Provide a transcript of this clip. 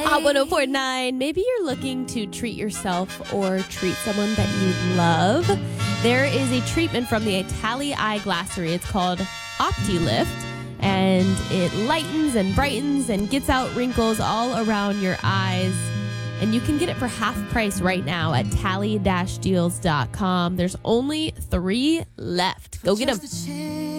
Hot 1049. Maybe you're looking to treat yourself or treat someone that you love. There is a treatment from the Itali Eye Glassery. It's called OptiLift, and it lightens and brightens and gets out wrinkles all around your eyes. And you can get it for half price right now at tally-deals.com. There's only 3 left. Go get them.